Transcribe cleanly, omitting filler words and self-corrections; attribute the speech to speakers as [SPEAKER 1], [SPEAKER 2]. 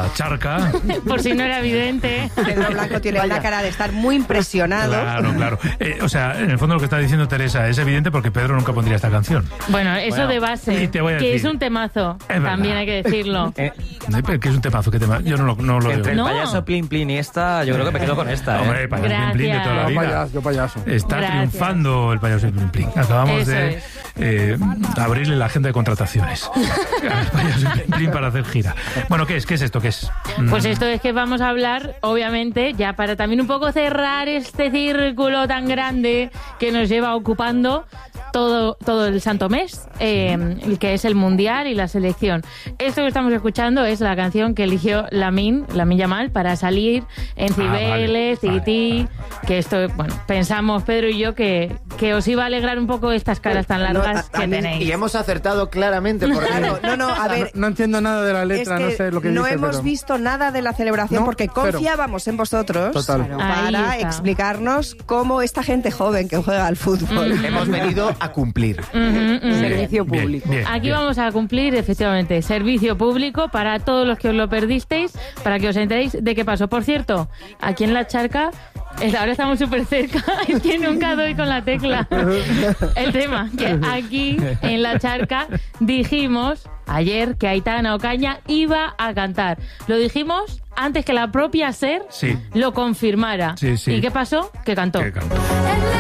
[SPEAKER 1] charca.
[SPEAKER 2] Por si no era evidente.
[SPEAKER 3] Pedro Blanco tiene una cara de estar muy impresionado.
[SPEAKER 1] Claro. O sea, en el fondo lo que está diciendo Teresa es evidente porque Pedro nunca pondría esta canción.
[SPEAKER 2] Bueno, eso de base,
[SPEAKER 1] y te voy a
[SPEAKER 2] que
[SPEAKER 1] decir,
[SPEAKER 2] es un temazo, también hay que decirlo.
[SPEAKER 1] ¿Qué es un temazo? ¿Qué tema? Yo no lo veo.
[SPEAKER 4] Entre el payaso Plin Plin y esta, yo creo que me quedo con esta.
[SPEAKER 1] Hombre, payaso Plin Plin de toda la vida.
[SPEAKER 5] Yo payaso.
[SPEAKER 1] Está triunfando el payaso Plin Plin. Acabamos de abrirle la agenda de contrataciones al payaso Plin Plin para hacer gira. Bueno, ¿qué es? ¿Qué es esto? ¿Qué es?
[SPEAKER 2] Pues esto es que vamos a hablar, obviamente, ya para también un poco cerrar este círculo tan grande que nos lleva ocupando todo el santo mes, el que es el Mundial y la selección. Esto que estamos escuchando es la canción que eligió Lamine Yamal para salir en Cibeles, Tití, que esto, bueno, pensamos Pedro y yo que os iba a alegrar un poco estas caras tan largas que tenéis.
[SPEAKER 6] Y hemos acertado claramente. Porque...
[SPEAKER 3] A ver,
[SPEAKER 5] no entiendo nada de la letra,
[SPEAKER 3] es que
[SPEAKER 5] no sé lo que dice.
[SPEAKER 3] No hemos visto nada de la celebración porque confiábamos en vosotros para explicarnos cómo esta gente joven que juega al fútbol.
[SPEAKER 6] Hemos venido a cumplir.
[SPEAKER 3] Servicio público.
[SPEAKER 1] Bien.
[SPEAKER 2] Aquí vamos a cumplir, efectivamente, servicio público para todos los que os lo perdisteis, para que os enteréis de qué pasó. Por cierto, aquí en La Charca, ahora estamos súper cerca, es que nunca doy con la tecla. El tema, que aquí en La Charca dijimos ayer que Aitana Ocaña iba a cantar. Lo dijimos antes que la propia SER lo confirmara.
[SPEAKER 1] Sí.
[SPEAKER 2] ¿Y qué pasó? Que cantó.